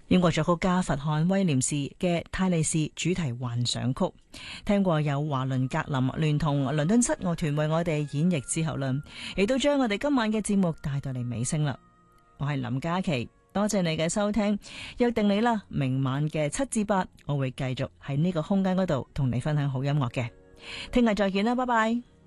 英國作曲家佛漢威廉士嘅泰利士主題幻想曲，聽過有華倫格林聯同倫敦室樂團為我哋演繹之後啦，亦都將我哋今晚嘅節目帶到嚟尾聲啦。我係林嘉琪，多謝你嘅收聽，約定你啦，明晚嘅7至8，我會繼續喺呢個空間嗰度同你分享好音樂嘅。聽日再見啦，拜拜。